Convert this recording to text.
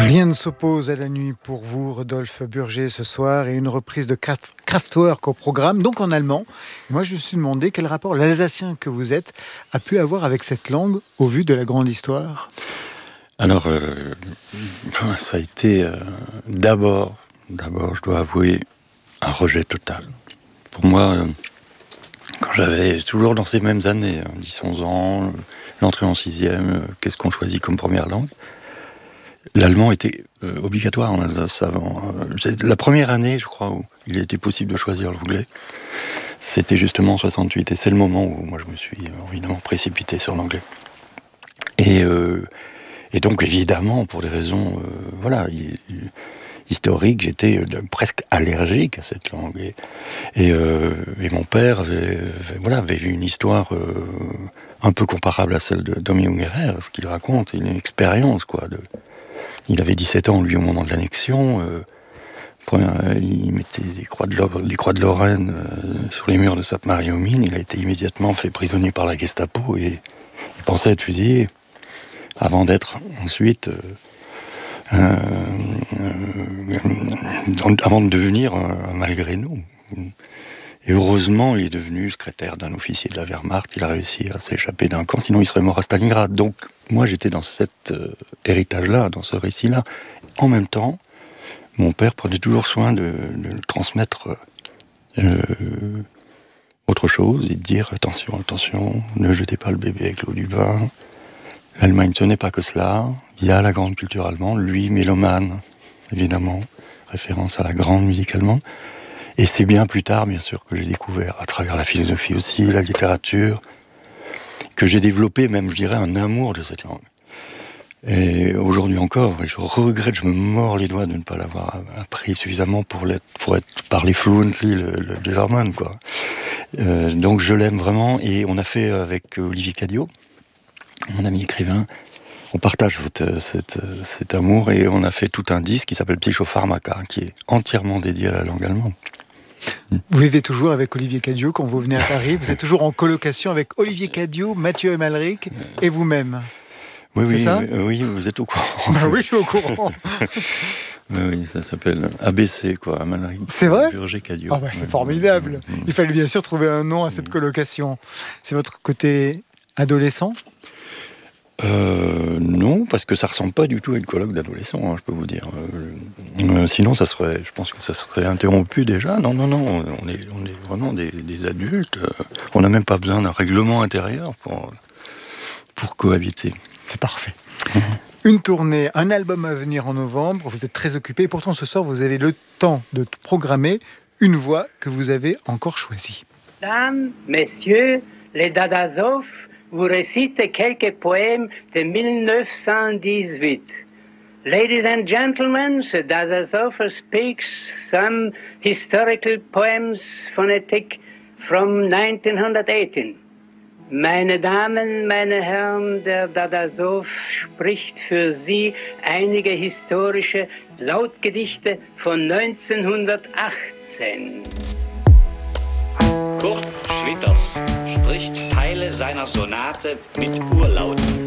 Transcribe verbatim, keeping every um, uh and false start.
Rien ne s'oppose à la nuit pour vous, Rodolphe Burger, ce soir, et une reprise de Kraftwerk au programme, donc en allemand. Et moi, je me suis demandé quel rapport l'Alsacien que vous êtes a pu avoir avec cette langue au vu de la grande histoire. Alors, euh, ça a été euh, d'abord, d'abord, je dois avouer, un rejet total. Pour moi, euh, quand j'avais toujours dans ces mêmes années, hein, dix onze ans, l'entrée en sixième, euh, qu'est-ce qu'on choisit comme première langue ? L'allemand était euh, obligatoire en Alsace avant. Euh, la première année, je crois, où il était possible de choisir l'anglais, c'était justement en soixante-huit. Et c'est le moment où moi je me suis évidemment précipité sur l'anglais. Et, euh, et donc évidemment, pour des raisons euh, voilà, y, y, historiques, j'étais euh, presque allergique à cette langue. Et, et, euh, et mon père avait, avait, voilà, avait eu une histoire euh, un peu comparable à celle de Dom Jungerer, ce qu'il raconte, une expérience quoi de... Il avait dix-sept ans, lui, au moment de l'annexion. Euh, il mettait les croix de, Lor- les croix de Lorraine euh, sur les murs de Sainte-Marie-aux-Mines. Il a été immédiatement fait prisonnier par la Gestapo et il pensait être fusillé avant d'être ensuite... Euh, euh, euh, avant de devenir un malgré nous. Et heureusement, il est devenu secrétaire d'un officier de la Wehrmacht. Il a réussi à s'échapper d'un camp, sinon il serait mort à Stalingrad. Donc, moi, j'étais dans cet euh, héritage-là, dans ce récit-là. En même temps, mon père prenait toujours soin de, de transmettre euh, autre chose et de dire attention, attention, ne jetez pas le bébé avec l'eau du bain. L'Allemagne, ce n'est pas que cela. Il y a la grande culture allemande, lui, mélomane, évidemment, référence à la grande musique allemande. Et c'est bien plus tard, bien sûr, que j'ai découvert, à travers la philosophie aussi, la littérature, que j'ai développé même, je dirais, un amour de cette langue. Et aujourd'hui encore, je regrette, je me mords les doigts de ne pas l'avoir appris suffisamment pour, l'être, pour être, parler fluently le, le, le German, quoi. Euh, donc je l'aime vraiment, et on a fait avec Olivier Cadio, mon ami écrivain, on partage cette, cette, cet amour, et on a fait tout un disque qui s'appelle Psychopharmaka, qui est entièrement dédié à la langue allemande. Vous vivez toujours avec Olivier Cadio quand vous venez à Paris. Vous êtes toujours en colocation avec Olivier Cadio, Mathieu Amalric et vous-même. Oui, c'est oui, ça oui, oui, vous êtes au courant. Bah oui, je suis au courant. oui, oui, ça s'appelle A B C, quoi, Amalric. C'est vrai ? Burger Cadio. Oh bah c'est formidable. Il fallait bien sûr trouver un nom à cette colocation. C'est votre côté adolescent ? Euh, non, parce que ça ressemble pas du tout à une colloque d'adolescents, hein, je peux vous dire. Euh, euh, sinon, ça serait, je pense que ça serait interrompu déjà. Non, non, non, on est, on est vraiment des, des adultes. Euh, on n'a même pas besoin d'un règlement intérieur pour, pour cohabiter. C'est parfait. Mmh. Une tournée, un album à venir en novembre. Vous êtes très occupé. Et pourtant, ce soir, vous avez le temps de programmer une voix que vous avez encore choisie. Mesdames, messieurs, les Dadazov vous récite quelques poèmes de dix-neuf cent dix-huit. Ladies and gentlemen, the Dazazov speaks some historical poems phonetic from nineteen eighteen. Meine Damen, meine Herren, der Dadazov spricht für Sie einige historische Lautgedichte von neunzehnhundertachtzehn. Kurt Schwitters spricht Teile seiner Sonate mit Urlauten.